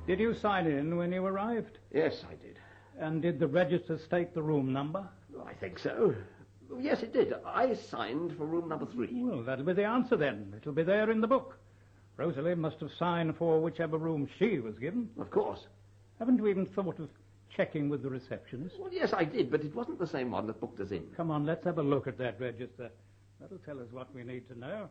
Did you sign in when you arrived? Yes, I did. And did the register state the room number? I think so. Yes, it did. I signed for room number 3. Well, that'll be the answer then. It'll be there in the book. Rosalie must have signed for whichever room she was given. Of course. Haven't you even thought of checking with the receptionist? Well, yes, I did, but it wasn't the same one that booked us in. Come on, let's have a look at that register. That'll tell us what we need to know.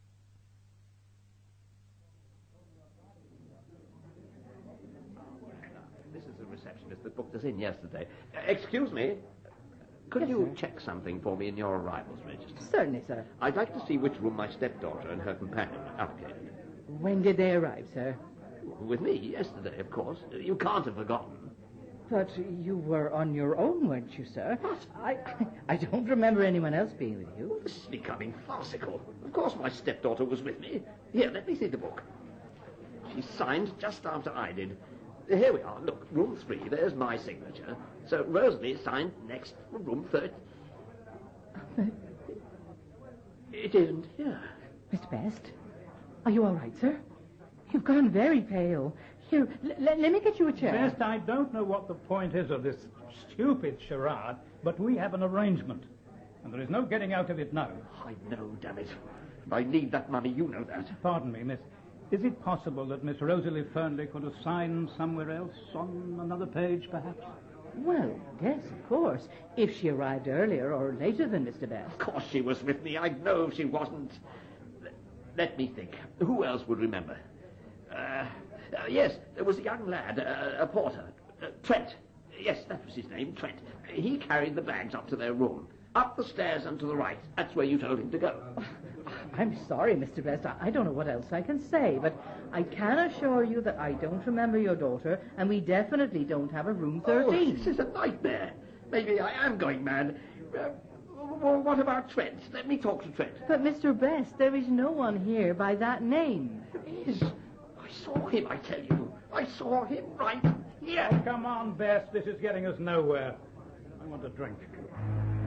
This is the receptionist that booked us in yesterday. Excuse me. Could you check something for me in your arrivals register? Certainly, sir. I'd like to see which room my stepdaughter and her companion allocated. When did they arrive, sir? With me, yesterday, of course. You can't have forgotten. But you were on your own, weren't you, sir? What? I don't remember anyone else being with you. This is becoming farcical. Of course my stepdaughter was with me. Here, let me see the book. She signed just after I did. Here we are. Look, room 3. There's my signature. So Rosalie signed next for room 30. It isn't here. Mr. Best, are you all right, sir? You've gone very pale. Here, let me get you a chair. Best, I don't know what the point is of this stupid charade, but we have an arrangement, and there is no getting out of it now. I know, damn it. I need that money, you know that. Pardon me, miss. Is it possible that Miss Rosalie Fernley could have signed somewhere else, on another page, perhaps? Well, yes, of course. If she arrived earlier or later than Mr. Best. Of course she was with me. I'd know if she wasn't. Let me think. Who else would remember? Yes, there was a young lad, a porter. Trent. Yes, that was his name, Trent. He carried the bags up to their room. Up the stairs and to the right. That's where you told him to go. I'm sorry, Mr. Best. I don't know what else I can say, but I can assure you that I don't remember your daughter, and we definitely don't have a room 13. Oh, this is a nightmare. Maybe I am going mad. Well, what about Trent? Let me talk to Trent. But, Mr. Best, there is no one here by that name. There is. I saw him, I tell you. I saw him right here. Oh, come on, Best. This is getting us nowhere. I want a drink.